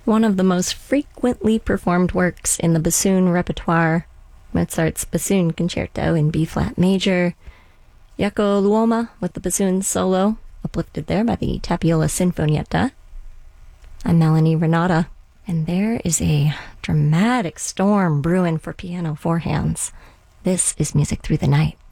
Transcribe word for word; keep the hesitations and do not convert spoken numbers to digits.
One of the most frequently performed works in the bassoon repertoire, Mozart's Bassoon Concerto in B-flat major, Jaakko Luoma with the bassoon solo, uplifted there by the Tapiola Sinfonietta. I'm Melanie Renata, and there is a dramatic storm brewing for piano four hands. This is Music Through the Night.